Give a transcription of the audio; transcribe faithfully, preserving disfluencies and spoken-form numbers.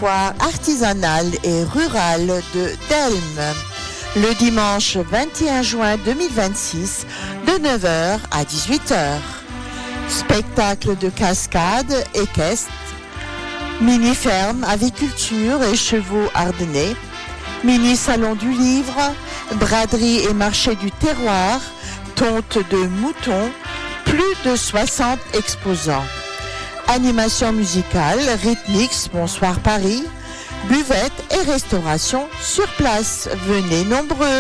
foire artisanale et rurale de Delme. Le dimanche vingt et un juin deux mille vingt-six, de neuf heures à dix-huit heures. Spectacle de cascade équestre, mini-ferme, aviculture et chevaux ardennais, mini-salon du livre, braderie et marché du terroir, tonte de moutons, plus de soixante exposants. Animation musicale, rythmix, Bonsoir Paris, buvette et restauration sur place. Venez nombreux.